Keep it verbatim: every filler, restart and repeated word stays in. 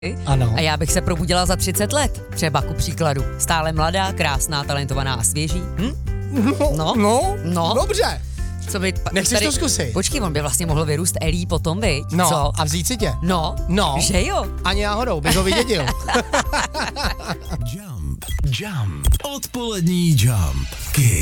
Ano. A já bych se probudila za třicet let, třeba ku příkladu. Stále mladá, krásná, talentovaná a svěží. Hm? No, no, no. dobře. Co by... Nechceš to zkusit? Počkej, on by vlastně mohl vyrůst Elí potom, viď? No, Co? a vzít si tě. No, no, že jo. Ani náhodou, bys ho vydědil. Jump, jump, odpolední jump.